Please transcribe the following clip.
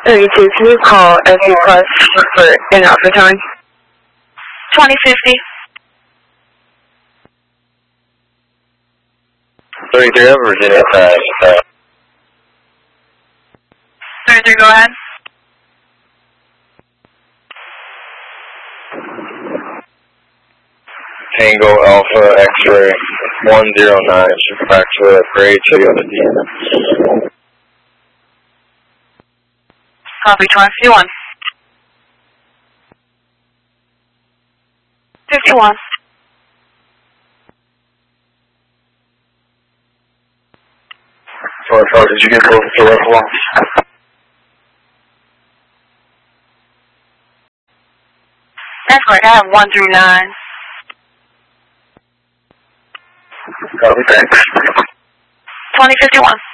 32, can you call SU Plus for in-out return? 2050. 33 over Virginia Tech. 33, go ahead. Tango Alpha X-ray 109, back to grade 2 on the D. Copy 21. 51. Sorry, did you get both the left ones? That's right, I have 1 through 9. Copy, thanks. 2051.